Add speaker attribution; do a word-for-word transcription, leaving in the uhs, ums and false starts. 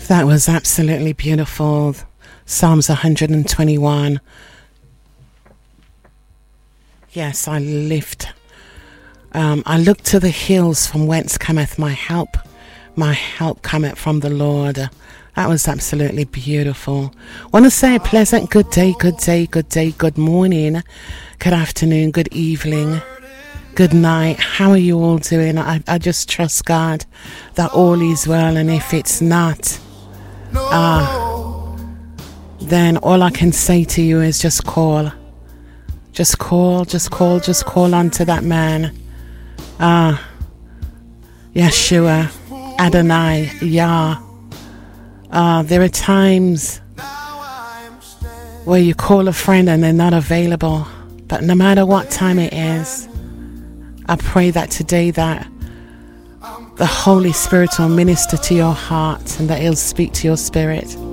Speaker 1: That was absolutely beautiful. Psalms one hundred twenty-one. Yes, I lift. Um, I look to the hills from whence cometh my help. My help cometh from the Lord. That was absolutely beautiful. Want to say a pleasant good day, good day, good day, good morning, good afternoon, good evening, good night. How are you all doing? I, I just trust God that all is well, and if it's not, uh, then all I can say to you is just call. Just call, just call, just call on to that man. Ah, uh, Yeshua, Adonai, Yah. Uh, there are times where you call a friend and they're not available. But no matter what time it is, I pray that today that the Holy Spirit will minister to your heart and that He'll speak to your spirit.